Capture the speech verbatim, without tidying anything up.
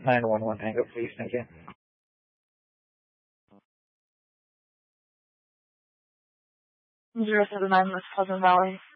nine one one, hang up, please. Thank you. Zero seven nine West Pleasant Valley.